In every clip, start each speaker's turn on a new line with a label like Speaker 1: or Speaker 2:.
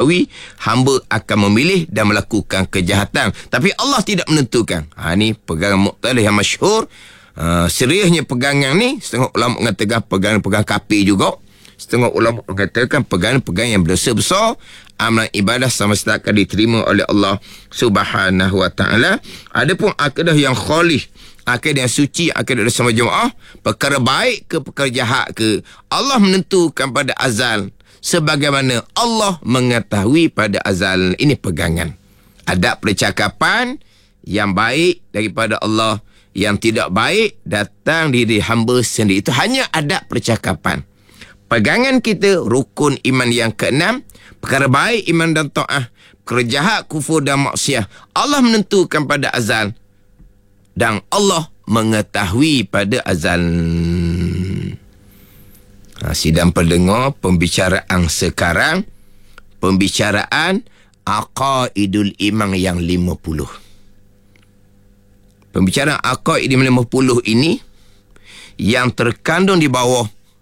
Speaker 1: mengetahui hamba akan memilih dan melakukan kejahatan, tapi Allah tidak menentukan. Ni pegangan Mu'tazilah yang masyhur. Seriusnya pegangan ni, setengah ulama mengatakan pegangan kafir juga. Setengah ulama mengatakan pegangan yang berdosa besar. Amalan ibadah sama sekali akan diterima oleh Allah Subhanahu wa ta'ala. Adapun akidah yang khalih, akidah yang suci, akidah bersama jemaah, perkara baik ke perkara jahat ke, Allah menentukan pada azal sebagaimana Allah mengetahui pada azal. Ini pegangan. Adab percakapan yang baik daripada Allah, yang tidak baik datang dari hamba sendiri. Itu hanya adab percakapan. Pegangan kita rukun iman yang keenam, perkara baik iman dan ta'ah, perkara jahat kufur dan maksiat, Allah menentukan pada azal dan Allah mengetahui pada azal. Sidang pendengar, pembicaraan sekarang, pembicaraan aqaidul iman yang 50. Pembicaraan aqaid 50 ini yang terkandung di bawah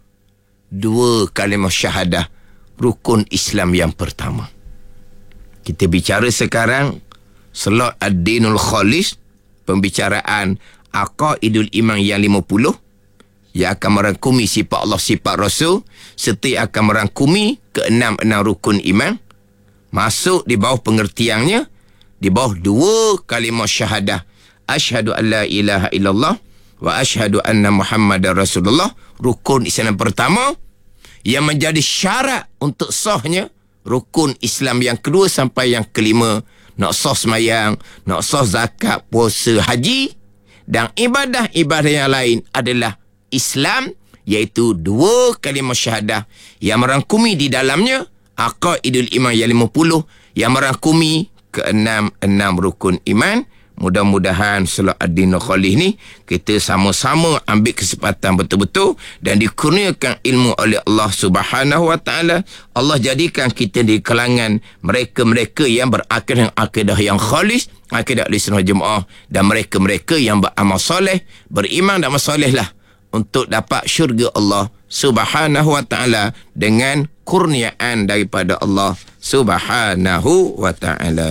Speaker 1: 2 kalimah syahadah rukun Islam yang pertama. Kita bicara sekarang slot ad-dinul khalis, pembicaraan aqaidul iman yang 50 yang akan merangkumi sifat Allah, sifat Rasul, serta akan merangkumi keenam rukun iman. Masuk di bawah pengertiannya, di bawah 2 kalimah syahadah. Asyhadu an la ilaha illallah wa asyhadu anna Muhammadar Rasulullah. Rukun Islam pertama yang menjadi syarat untuk sahnya rukun Islam yang kedua sampai yang kelima. Nak sah semayang, nak sah zakat, puasa, haji dan ibadah-ibadah yang lain adalah Islam, iaitu 2 kalimah syahadah yang merangkumi di dalamnya aqaidul iman yang 50, yang merangkumi keenam rukun iman. Mudah-mudahan solat ad-dinul khalih ni kita sama-sama ambil kesempatan betul-betul dan dikurniakan ilmu oleh Allah Subhanahu wa ta'ala. Allah jadikan kita di kalangan mereka-mereka yang berakidah yang khalis, akidah ahlussunnah jemaah, dan mereka-mereka yang beramal soleh, beriman dan amal soleh lah untuk dapat syurga Allah Subhanahu wa ta'ala dengan kurniaan daripada Allah Subhanahu wa ta'ala.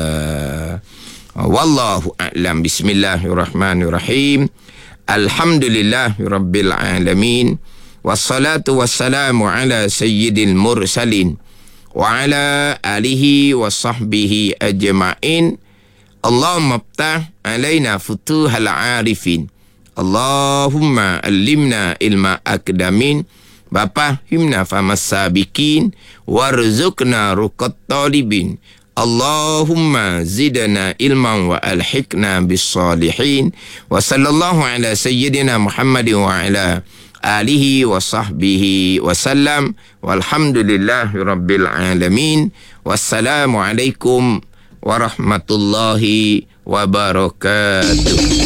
Speaker 1: Wallahu a'lam. Bismillahirrahmanirrahim. Alhamdulillahirabbil alamin. Wassalatu wassalamu ala sayyidil mursalin wa ala alihi wa sahbihi ajma'in. Allahumma iftah alaina futuhal arifin. Allahumma allimna ilma akdamin. Bapa himna famas sabikin warzuqna ruqat talibin. Allahumma zidna ilman wa alhiqna bis salihin. Wa sallallahu ala sayyidina Muhammadin wa ala alihi wa sahbihi wa sallam. Walhamdulillahi rabbil alamin. Wassalamu alaikum warahmatullahi wabarakatuh.